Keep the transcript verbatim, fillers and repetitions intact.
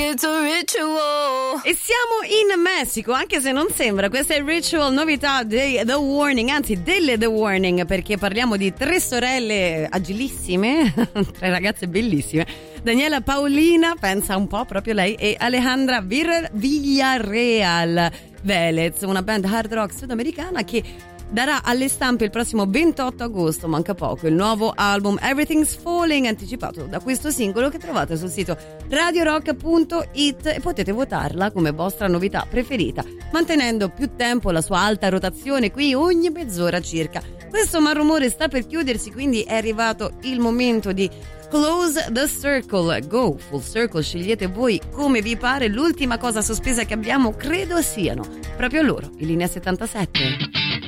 it's a ritual. E siamo in Messico, anche se non sembra. Questa è Ritual, novità dei The Warning, anzi delle The Warning, perché parliamo di tre sorelle agilissime, tre ragazze bellissime. Daniela Paolina, pensa un po' proprio lei, e Alejandra Vir- Villarreal Velez, una band hard rock sudamericana che darà alle stampe il prossimo ventotto agosto, manca poco, il nuovo album Everything's Falling, anticipato da questo singolo che trovate sul sito radio rock punto it e potete votarla come vostra novità preferita, mantenendo più tempo la sua alta rotazione qui ogni mezz'ora circa. Questo Malrumore sta per chiudersi, quindi è arrivato il momento di Close the Circle, go full circle, scegliete voi come vi pare. L'ultima cosa sospesa che abbiamo credo siano proprio loro, in linea settantasette.